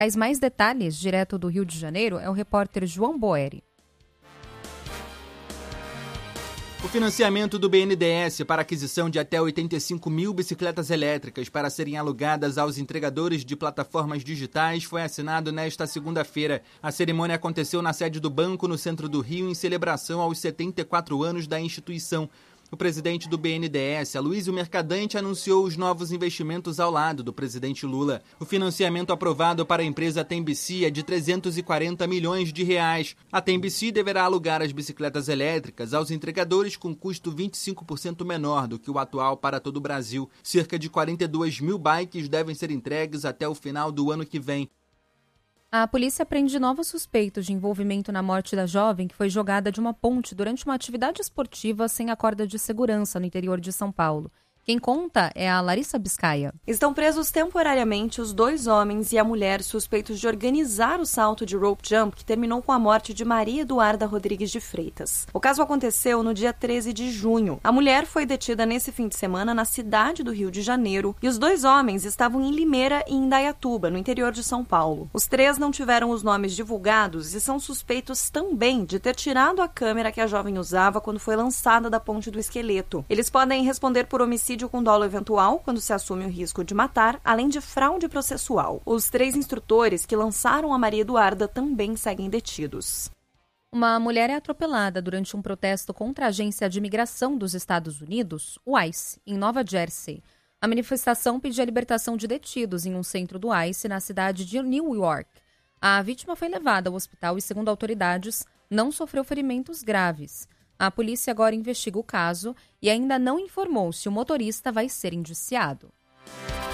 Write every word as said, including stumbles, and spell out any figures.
Traz mais detalhes, direto do Rio de Janeiro, é o repórter João Boeri. O financiamento do B N D E S para aquisição de até oitenta e cinco mil bicicletas elétricas para serem alugadas aos entregadores de plataformas digitais foi assinado nesta segunda-feira. A cerimônia aconteceu na sede do banco, no centro do Rio, em celebração aos setenta e quatro anos da instituição. O presidente do B N D E S, Aloysio Mercadante, anunciou os novos investimentos ao lado do presidente Lula. O financiamento aprovado para a empresa Tembici é de trezentos e quarenta milhões de reais. A Tembici deverá alugar as bicicletas elétricas aos entregadores com custo vinte e cinco por cento menor do que o atual para todo o Brasil. Cerca de quarenta e duas mil bikes devem ser entregues até o final do ano que vem. A polícia prende novos suspeitos de envolvimento na morte da jovem que foi jogada de uma ponte durante uma atividade esportiva sem a corda de segurança no interior de São Paulo. Quem conta é a Larissa Biscaia. Estão presos temporariamente os dois homens e a mulher suspeitos de organizar o salto de rope jump que terminou com a morte de Maria Eduarda Rodrigues de Freitas. O caso aconteceu no dia treze de junho. A mulher foi detida nesse fim de semana na cidade do Rio de Janeiro e os dois homens estavam em Limeira e Indaiatuba, no interior de São Paulo. Os três não tiveram os nomes divulgados e são suspeitos também de ter tirado a câmera que a jovem usava quando foi lançada da ponte do esqueleto. Eles podem responder por homicídio com dolo eventual, quando se assume o risco de matar, além de fraude processual. Os três instrutores que lançaram a Maria Eduarda também seguem detidos. Uma mulher é atropelada durante um protesto contra a Agência de Imigração dos Estados Unidos, o ICE, em Nova Jersey. A manifestação pedia a libertação de detidos em um centro do ICE na cidade de New York. A vítima foi levada ao hospital e, segundo autoridades, não sofreu ferimentos graves. A polícia agora investiga o caso e ainda não informou se o motorista vai ser indiciado.